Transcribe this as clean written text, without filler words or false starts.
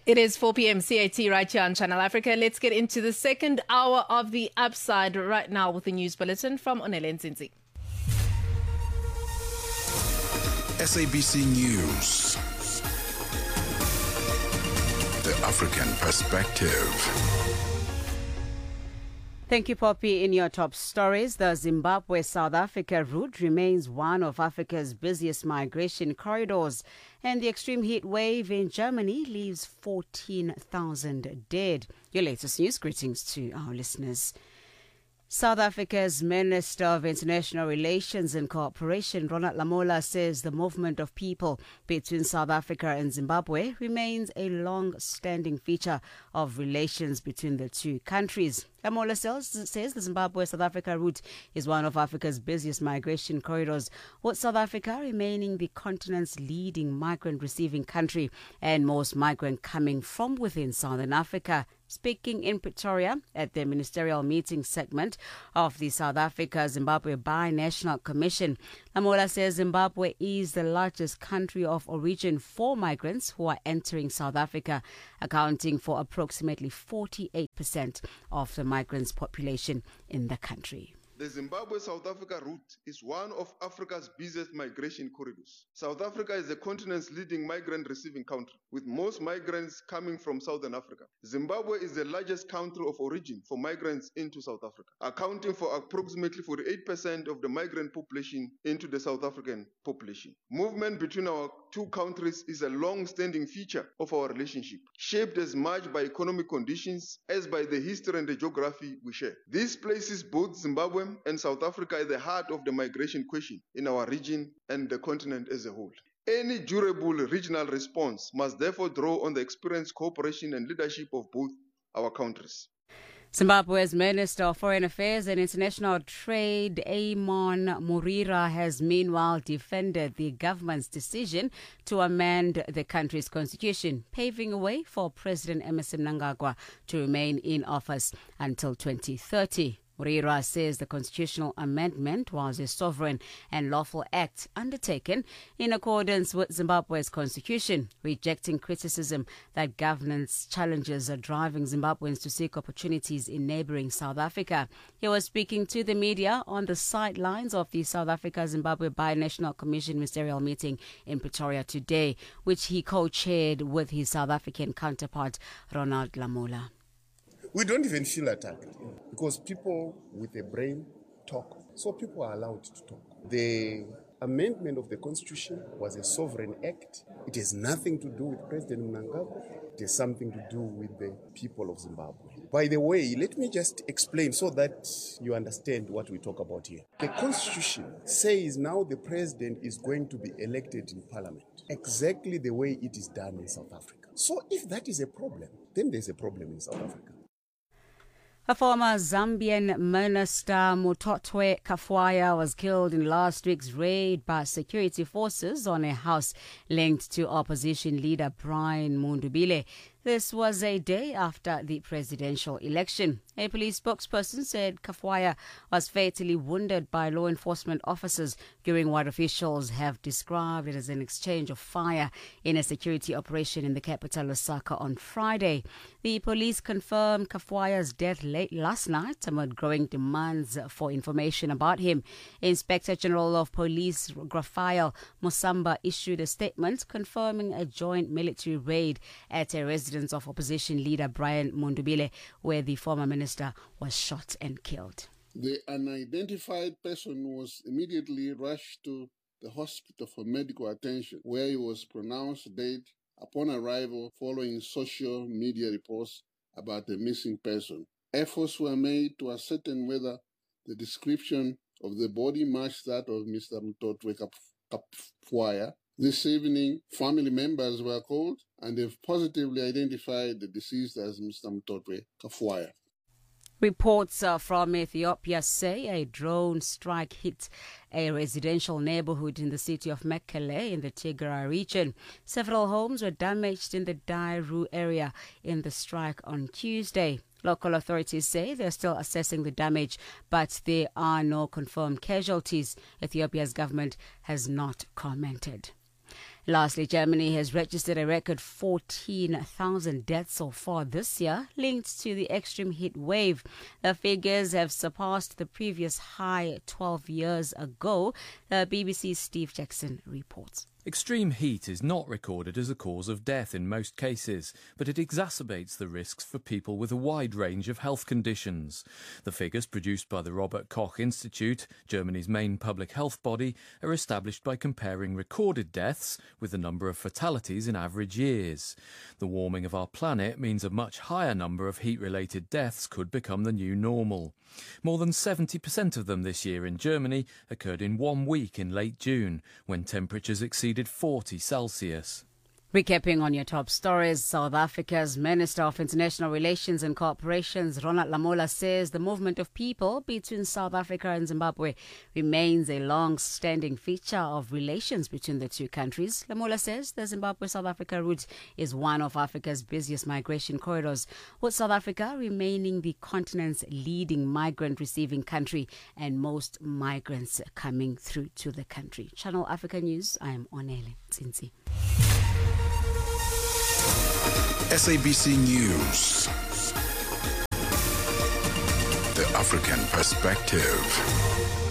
It is 4 p.m. CAT right here on Channel Africa. Let's get into the second hour of The Upside right now with the news bulletin from Onele Nzinzi. SABC News. The African Perspective. Thank you, Poppy. In your top stories, the Zimbabwe-South Africa route remains one of Africa's busiest migration corridors, and the extreme heat wave in Germany leaves 14,000 dead. Your latest news. Greetings to our listeners. South Africa's Minister of International Relations and Cooperation, Ronald Lamola, says the movement of people between South Africa and Zimbabwe remains a long-standing feature of relations between the two countries. Lamola says the Zimbabwe-South Africa route is one of Africa's busiest migration corridors, with South Africa remaining the continent's leading migrant-receiving country and most migrant coming from within Southern Africa. Speaking in Pretoria at the ministerial meeting segment of the South Africa-Zimbabwe Binational Commission, Lamola says Zimbabwe is the largest country of origin for migrants who are entering South Africa, accounting for approximately 48% of the migrants' population in the country. The Zimbabwe-South Africa route is one of Africa's busiest migration corridors. South Africa is the continent's leading migrant-receiving country, with most migrants coming from Southern Africa. Zimbabwe is the largest country of origin for migrants into South Africa, accounting for approximately 48% of the migrant population into the South African population. Movement between our two countries is a long-standing feature of our relationship, shaped as much by economic conditions as by the history and the geography we share. This places both Zimbabwe and South Africa at the heart of the migration question in our region and the continent as a whole. Any durable regional response must therefore draw on the experience, cooperation and leadership of both our countries. Zimbabwe's Minister of Foreign Affairs and International Trade, Amon Murira, has meanwhile defended the government's decision to amend the country's constitution, paving a way for President Emmerson Mnangagwa to remain in office until 2030. Murira says the constitutional amendment was a sovereign and lawful act undertaken in accordance with Zimbabwe's constitution, rejecting criticism that governance challenges are driving Zimbabweans to seek opportunities in neighboring South Africa. He was speaking to the media on the sidelines of the South Africa-Zimbabwe Binational Commission ministerial meeting in Pretoria today, which he co-chaired with his South African counterpart, Ronald Lamola. We don't even feel attacked because people with a brain talk. So people are allowed to talk. The amendment of the Constitution was a sovereign act. It has nothing to do with President Mnangagwa. It has something to do with the people of Zimbabwe. By the way, let me just explain so that you understand what we talk about here. The Constitution says now the president is going to be elected in parliament, exactly the way it is done in South Africa. So if that is a problem, then there's a problem in South Africa. A former Zambian minister, Mutotwe Kafwaya, was killed in last week's raid by security forces on a house linked to opposition leader Brian Mundubile. This was a day after the presidential election. A police spokesperson said Kafwaya was fatally wounded by law enforcement officers during what officials have described it as an exchange of fire in a security operation in the capital Lusaka on Friday. The police confirmed Kafwaya's death late last night amid growing demands for information about him. Inspector General of Police Raphael Musamba issued a statement confirming a joint military raid at a residence of opposition leader Brian Mundubile, where the former minister was shot and killed. The unidentified person was immediately rushed to the hospital for medical attention, where he was pronounced dead upon arrival following social media reports about the missing person. Efforts were made to ascertain whether the description of the body matched that of Mr. Mutotwe Kafwaya. This evening, family members were called and they've positively identified the deceased as Mr. Mutotwe Kafwaya. Reports from Ethiopia say a drone strike hit a residential neighborhood in the city of Mekelle in the Tigray region. Several homes were damaged in the Dairu area in the strike on Tuesday. Local authorities say they're still assessing the damage, but there are no confirmed casualties. Ethiopia's government has not commented. Lastly, Germany has registered a record 14,000 deaths so far this year, linked to the extreme heat wave. The figures have surpassed the previous high 12 years ago. The BBC's Steve Jackson reports. Extreme heat is not recorded as a cause of death in most cases, but it exacerbates the risks for people with a wide range of health conditions. The figures produced by the Robert Koch Institute, Germany's main public health body, are established by comparing recorded deaths with the number of fatalities in average years. The warming of our planet means a much higher number of heat-related deaths could become the new normal. More than 70% of them this year in Germany occurred in 1 week in late June, when temperatures exceeded 40 Celsius. Recapping on your top stories, South Africa's Minister of International Relations and Cooperations, Ronald Lamola, says the movement of people between South Africa and Zimbabwe remains a long-standing feature of relations between the two countries. Lamola says the Zimbabwe-South Africa route is one of Africa's busiest migration corridors, with South Africa remaining the continent's leading migrant-receiving country and most migrants coming through to the country. Channel Africa News, I am Onele Tsinzi. SABC News. The African Perspective.